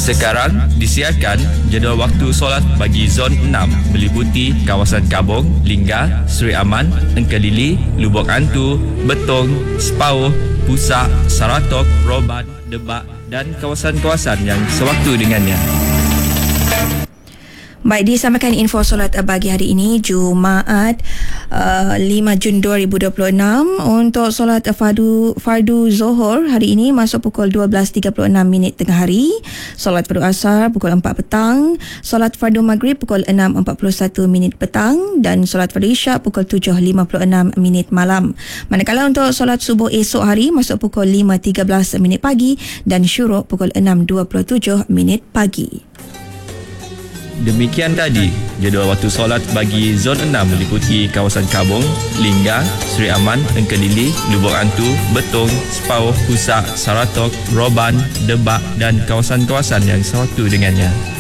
Sekarang disiarkan jadual waktu solat bagi Zon 6 meliputi kawasan Kabong, Lingga, Seri Aman, Engkelili, Lubuk Antu, Betong, Sepauh, Pusak, Saratok, Roban, Debak dan kawasan-kawasan yang sewaktu dengannya. Baik, disampaikan info solat pagi hari ini Jumaat 5 Jun 2026. Untuk solat fardu Zohor hari ini masuk pukul 12.36 minit tengah hari, solat fardu Asar pukul 4 petang, solat fardu Maghrib pukul 6.41 minit petang dan solat fardu Isyak pukul 7.56 minit malam. Manakala untuk solat subuh esok hari masuk pukul 5.13 minit pagi dan syuruk pukul 6.27 minit pagi. Demikian tadi jadual waktu solat bagi Zon 6 meliputi kawasan Kabong, Lingga, Seri Aman, Engkelili, Lubuk Antu, Betong, Sepauh, Pusak, Saratok, Roban, Debak dan kawasan-kawasan yang sewaktu dengannya.